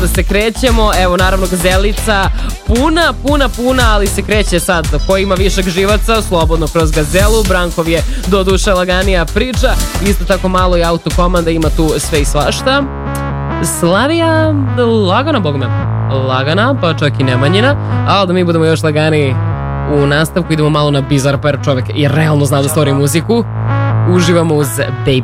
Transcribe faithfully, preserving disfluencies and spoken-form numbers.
Da se krećemo, evo naravno Gazelica, puna, puna, puna, ali se kreće sad. Ko ima višak živaca, slobodno kroz Gazelu. Brankov je do duše laganija priča. Isto tako malo i autokomanda, ima tu sve i svašta. Slavija, lagana, bogme, lagana, pa čak i Nemanjina. Ali da mi budemo još laganiji u nastavku, idemo malo na Bizarre, pa jer čovjek je realno zna da stvori muziku. Uživamo uz Baby